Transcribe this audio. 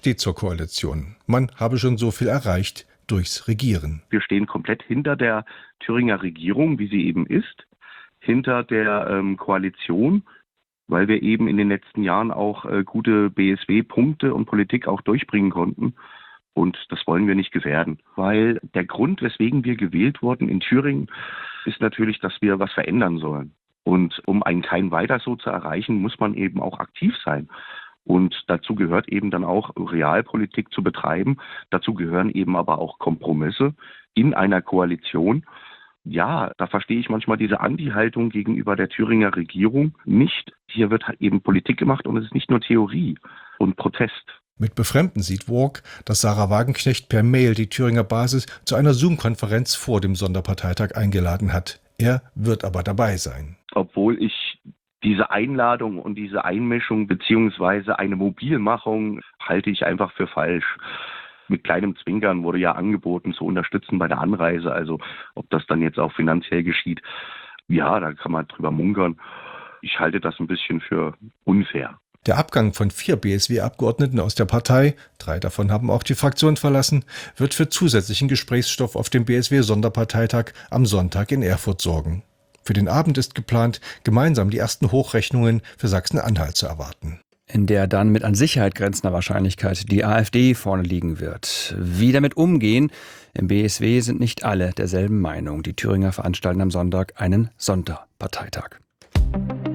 steht zur Koalition. Man habe schon so viel erreicht durchs Regieren. Wir stehen komplett hinter der Thüringer Regierung, wie sie eben ist, hinter der Koalition, weil wir eben in den letzten Jahren auch gute BSW-Punkte und Politik auch durchbringen konnten. Und das wollen wir nicht gefährden, weil der Grund, weswegen wir gewählt wurden in Thüringen, ist natürlich, dass wir was verändern sollen. Und um ein Kein Weiter so zu erreichen, muss man eben auch aktiv sein. Und dazu gehört eben dann auch Realpolitik zu betreiben. Dazu gehören eben aber auch Kompromisse in einer Koalition. Ja, da verstehe ich manchmal diese Anti-Haltung gegenüber der Thüringer Regierung nicht. Hier wird halt eben Politik gemacht und es ist nicht nur Theorie und Protest. Mit Befremden sieht Walk, dass Sarah Wagenknecht per Mail die Thüringer Basis zu einer Zoom-Konferenz vor dem Sonderparteitag eingeladen hat. Er wird aber dabei sein. Obwohl ich diese Einladung und diese Einmischung beziehungsweise eine Mobilmachung halte ich einfach für falsch. Mit kleinem Zwinkern wurde ja angeboten, zu unterstützen bei der Anreise. Also ob das dann jetzt auch finanziell geschieht, ja, da kann man drüber munkern. Ich halte das ein bisschen für unfair. Der Abgang von 4 BSW-Abgeordneten aus der Partei, 3 davon haben auch die Fraktion verlassen, wird für zusätzlichen Gesprächsstoff auf dem BSW-Sonderparteitag am Sonntag in Erfurt sorgen. Für den Abend ist geplant, gemeinsam die ersten Hochrechnungen für Sachsen-Anhalt zu erwarten. In der dann mit an Sicherheit grenzender Wahrscheinlichkeit die AfD vorne liegen wird. Wie damit umgehen? Im BSW sind nicht alle derselben Meinung. Die Thüringer veranstalten am Sonntag einen Sonderparteitag.